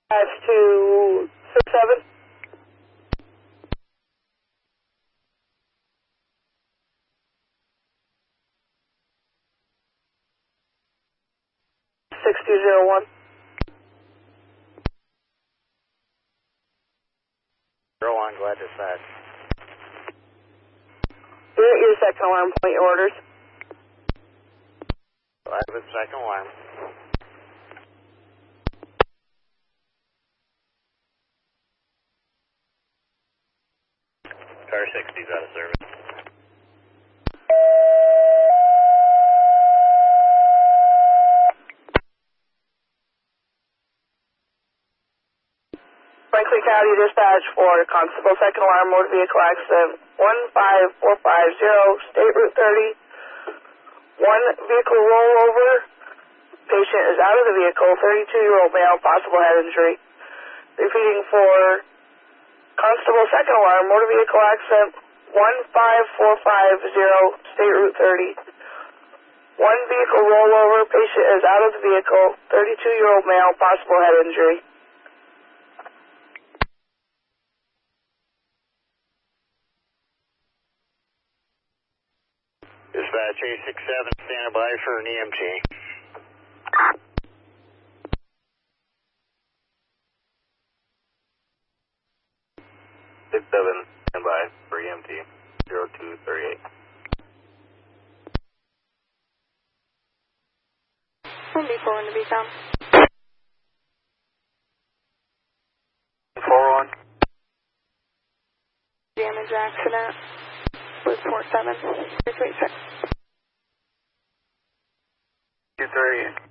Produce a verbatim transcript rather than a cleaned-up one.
That's to six seven. six two zero one. Zero one, glad dispatch. You're at your second alarm point, your orders. Glad with second alarm. Car sixty's out of service. Franklin County Dispatch for Constable Second Alarm Motor Vehicle Accident one five four five zero, State Route thirty. One vehicle rollover. Patient is out of the vehicle, thirty-two-year-old male, possible head injury. Repeating for Constable Second Alarm Motor Vehicle Accident one five four five zero, State Route thirty. One vehicle rollover. Patient is out of the vehicle, thirty-two-year-old male, possible head injury. Dispatch A six seven, standing by for an E M T. six seven, stand by for E M T, zero two three eight. From B four one to be found. four one. Damage accident with four seven three three six. two three.